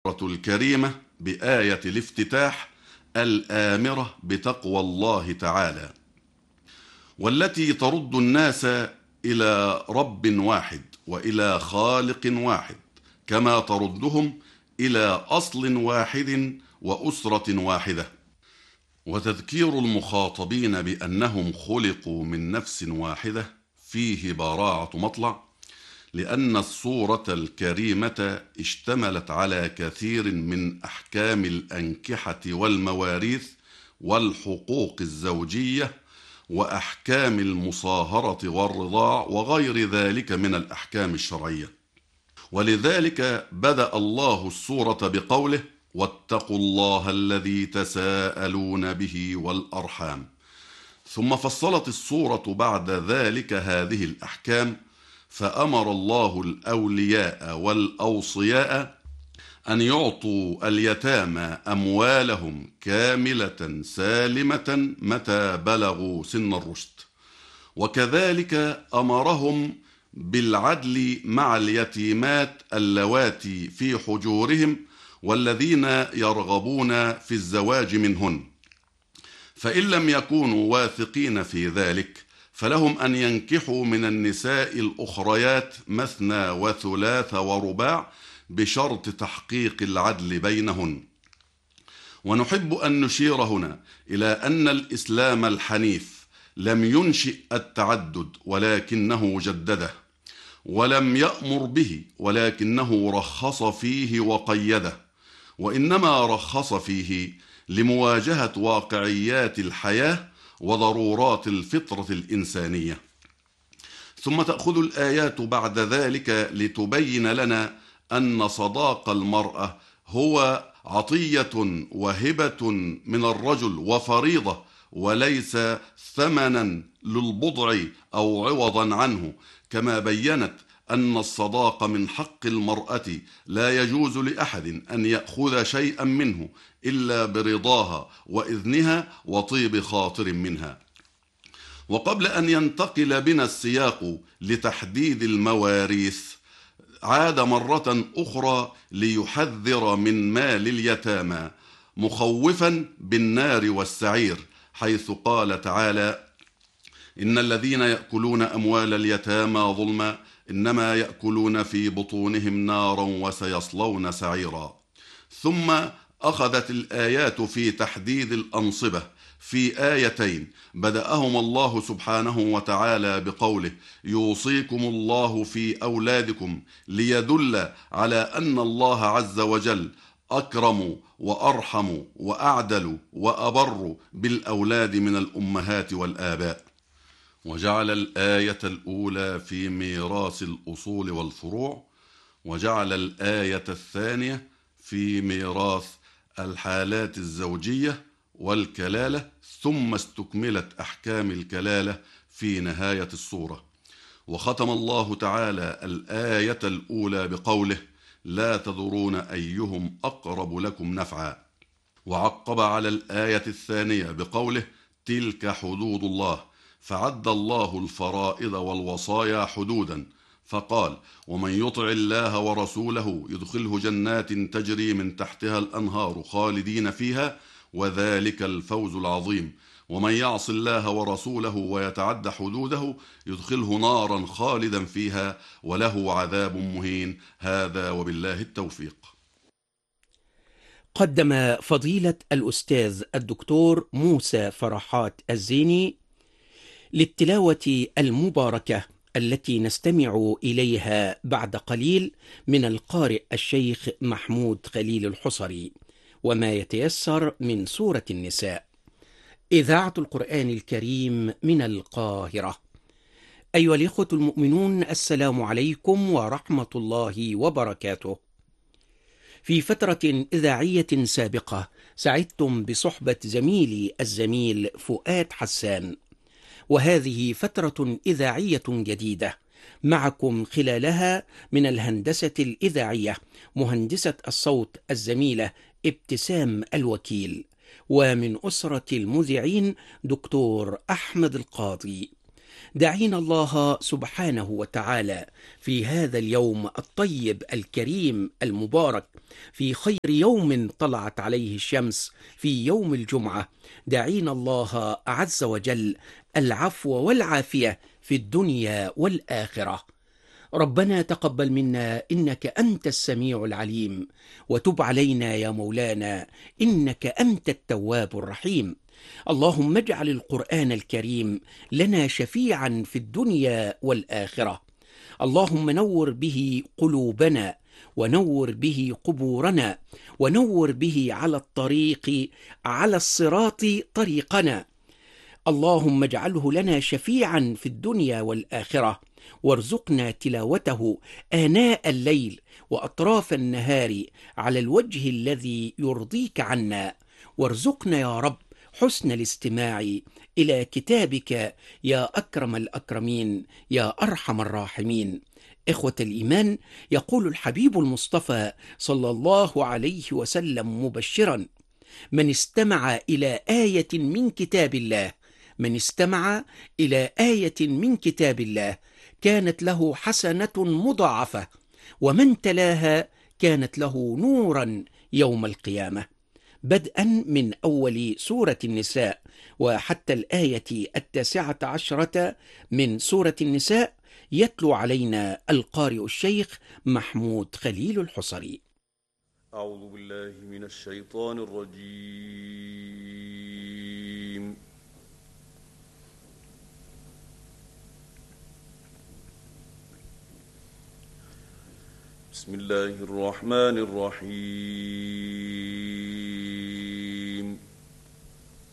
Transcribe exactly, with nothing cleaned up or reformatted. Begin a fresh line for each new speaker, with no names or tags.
السورة الكريمة بآية الافتتاح الآمرة بتقوى الله تعالى، والتي ترد الناس إلى رب واحد وإلى خالق واحد، كما تردهم إلى أصل واحد وأسرة واحدة. وتذكير المخاطبين بأنهم خلقوا من نفس واحدة فيه براعة مطلع، لأن السورة الكريمة اشتملت على كثير من أحكام الأنكحة والمواريث والحقوق الزوجية وأحكام المصاهرة والرضاع وغير ذلك من الأحكام الشرعية. ولذلك بدأ الله السورة بقوله: واتقوا الله الذي تساءلون به والأرحام. ثم فصلت السورة بعد ذلك هذه الأحكام، فأمر الله الأولياء والأوصياء أن يعطوا اليتامى أموالهم كاملة سالمة متى بلغوا سن الرشد، وكذلك أمرهم بالعدل مع اليتيمات اللواتي في حجورهم والذين يرغبون في الزواج منهن، فإن لم يكونوا واثقين في ذلك فلهم أن ينكحوا من النساء الأخريات مثنى وثلاث ورباع بشرط تحقيق العدل بينهن. ونحب أن نشير هنا إلى أن الإسلام الحنيف لم ينشئ التعدد ولكنه جدده، ولم يأمر به ولكنه رخص فيه وقيده، وإنما رخص فيه لمواجهة واقعيات الحياة وضرورات الفطرة الإنسانية. ثم تأخذ الآيات بعد ذلك لتبين لنا أن صداق المرأة هو عطية وهبة من الرجل وفريضة، وليس ثمنا للبضع أو عوضا عنه، كما بينت أن الصداق من حق المرأة لا يجوز لأحد أن يأخذ شيئا منه إلا برضاها وإذنها وطيب خاطر منها. وقبل أن ينتقل بنا السياق لتحديد المواريث، عاد مرة أخرى ليحذر من مال اليتامى، مخوفا بالنار والسعير، حيث قال تعالى: إن الذين يأكلون أموال اليتامى ظلما إنما يأكلون في بطونهم نارا وسيصلون سعيرا. ثم أخذت الآيات في تحديد الأنصبة في آيتين بدأهما الله سبحانه وتعالى بقوله: يوصيكم الله في أولادكم، ليدل على أن الله عز وجل أكرم وأرحم وأعدل وأبر بالأولاد من الأمهات والآباء. وجعل الآية الأولى في ميراث الأصول والفروع، وجعل الآية الثانية في ميراث الحالات الزوجية والكلالة، ثم استكملت أحكام الكلالة في نهاية السورة. وختم الله تعالى الآية الأولى بقوله: لا تدرون أيهم أقرب لكم نفعا. وعقب على الآية الثانية بقوله: تلك حدود الله، فعد الله الفرائض والوصايا حدودا، فقال: ومن يطع الله ورسوله يدخله جنات تجري من تحتها الأنهار خالدين فيها وذلك الفوز العظيم، ومن يعص الله ورسوله ويتعد حدوده يدخله نارا خالدا فيها وله عذاب مهين. هذا وبالله التوفيق.
قدم فضيلة الأستاذ الدكتور موسى فرحات الزيني للتلاوة المباركة التي نستمع إليها بعد قليل من القارئ الشيخ محمود خليل الحصري، وما يتيسر من سورة النساء. إذاعة القرآن الكريم من القاهرة. أيها الإخوة المؤمنون، السلام عليكم ورحمة الله وبركاته. في فترة إذاعية سابقة سعدتم بصحبة زميلي الزميل فؤاد حسان، وهذه فترة إذاعية جديدة معكم خلالها من الهندسة الإذاعية مهندسة الصوت الزميلة ابتسام الوكيل، ومن أسرة المذيعين دكتور أحمد القاضي. داعين الله سبحانه وتعالى في هذا اليوم الطيب الكريم المبارك، في خير يوم طلعت عليه الشمس في يوم الجمعة، داعين الله عز وجل العفو والعافية في الدنيا والآخرة. ربنا تقبل منا إنك أنت السميع العليم، وتب علينا يا مولانا إنك أنت التواب الرحيم. اللهم اجعل القرآن الكريم لنا شفيعا في الدنيا والآخرة. اللهم نور به قلوبنا، ونور به قبورنا، ونور به على الطريق على الصراط طريقنا. اللهم اجعله لنا شفيعا في الدنيا والآخرة، وارزقنا تلاوته آناء الليل وأطراف النهار على الوجه الذي يرضيك عنا. وارزقنا يا رب حسن الاستماع إلى كتابك يا أكرم الأكرمين يا أرحم الراحمين. إخوة الإيمان، يقول الحبيب المصطفى صلى الله عليه وسلم مبشرا: من استمع إلى آية من كتاب الله من استمع إلى آية من كتاب الله كانت له حسنة مضاعفة، ومن تلاها كانت له نورا يوم القيامة. بدءا من أول سورة النساء وحتى الآية التاسعة عشرة من سورة النساء، يتلو علينا القارئ الشيخ محمود خليل الحصري.
أعوذ بالله من الشيطان الرجيم. بسم الله الرحمن الرحيم.